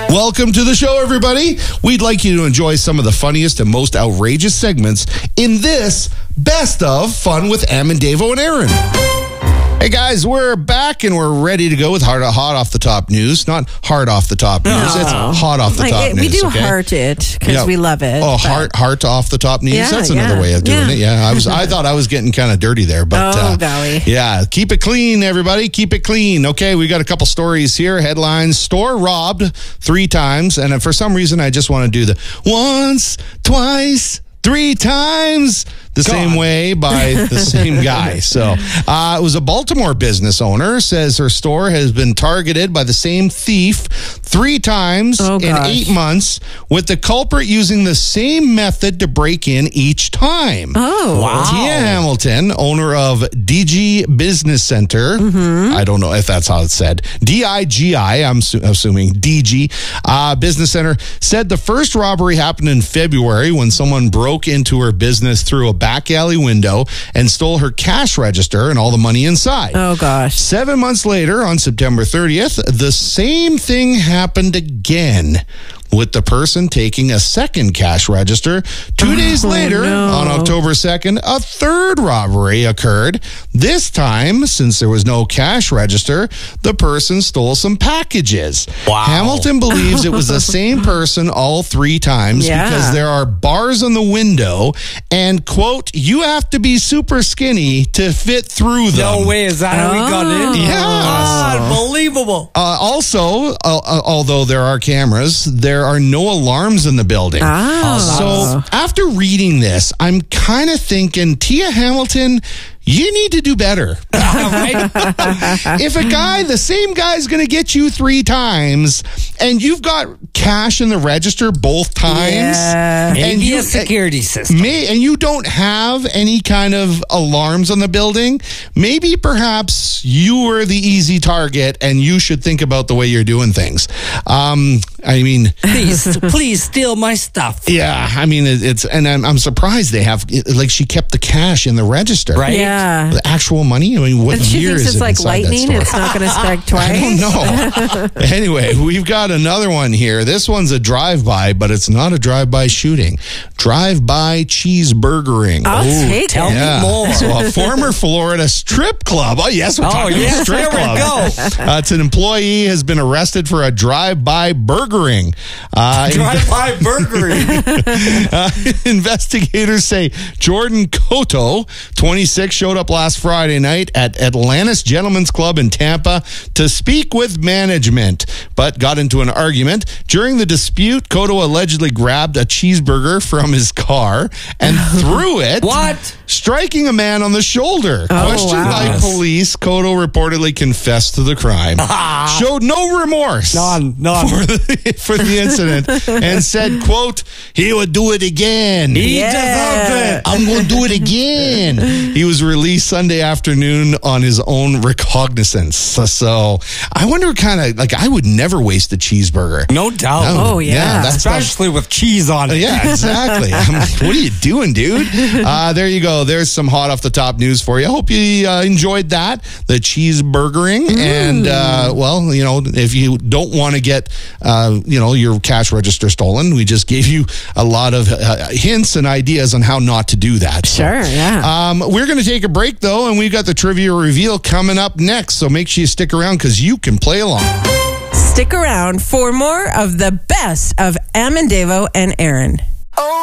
Welcome to the show, everybody. We'd like you to enjoy some of the funniest and most outrageous segments in this Best of Fun with Am and Davo and Aaron. Hey guys, we're back and we're ready to go with hot off the top news. Not hard off the top news. It's hot off the top news. We do heart it because we love it. Oh, heart off the top news. Yeah, That's another way of doing it. Yeah, I thought I was getting kind of dirty there, but golly. Yeah, keep it clean, everybody. Keep it clean. Okay, we got a couple stories here. Headlines: store robbed 3 times, and for some reason I just want to do the once, twice, 3 times the same way by the same guy. So it was a Baltimore business owner says her store has been targeted by the same thief 3 times in 8 months, with the culprit using the same method to break in each time. Oh, wow. Tia Hamilton, owner of DG Business Center. I don't know if that's how it's said. DIGI, I'm assuming DG Business Center, said the first robbery happened in February when someone broke into her business through a back alley window and stole her cash register and all the money inside. Oh, gosh. 7 months later, on September 30th, the same thing happened again, with the person taking a second cash register. 2 days later, on October 2nd, a third robbery occurred. This time, since there was no cash register, the person stole some packages. Wow. Hamilton believes it was the same person all 3 times because there are bars on the window and, quote, you have to be super skinny to fit through them. No way, is that how we got in? Yes. Unbelievable. Also, although there are cameras, there are no alarms in the building. So after reading this, I'm kind of thinking, Tia Hamilton, you need to do better. If the same guy's going to get you 3 times and you've got cash in the register both times, and you a security system, and you don't have any kind of alarms on the building, maybe perhaps you were the easy target and you should think about the way you're doing things. I mean, please steal my stuff. Yeah, I mean, I'm surprised they have, like, she kept the cash in the register. Right? Yeah. The actual money? I mean, what And she year thinks is it's it like inside lightning. that store? It's not going to strike twice. I don't know. Anyway, we've got another one here. This one's a drive-by, but it's not a drive-by shooting. Drive-by cheeseburgering. I'll take it. Tell me more. So a former Florida strip club. Oh, yes, we're talking about strip club. There we go. It's an employee has been arrested for a drive-by burgering. Drive-by burgering. Investigators say Jordan Cotto, 26, showed up last Friday night at Atlantis Gentlemen's Club in Tampa to speak with management, but got into an argument. During the dispute, Cotto allegedly grabbed a cheeseburger from his car and threw it. What? Striking a man on the shoulder. Questioned by police, Cotto reportedly confessed to the crime. Showed no remorse None. for the incident and said, quote, he would do it again. He deserves it. I'm going to do it again. He was released Sunday afternoon on his own recognizance. So I wonder I would never waste a cheeseburger. No doubt. Oh, yeah. That's especially with cheese on it. Yeah, exactly. I'm like, what are you doing, dude? There you go. There's some hot off the top news for you. I hope you enjoyed that, the cheeseburgering. And, if you don't want to get, your cash register stolen, we just gave you a lot of hints and ideas on how not to do that. Sure, yeah. We're going to take a break, though, and we've got the trivia reveal coming up next. So make sure you stick around because you can play along. Stick around for more of the best of Am and Davo and Aaron.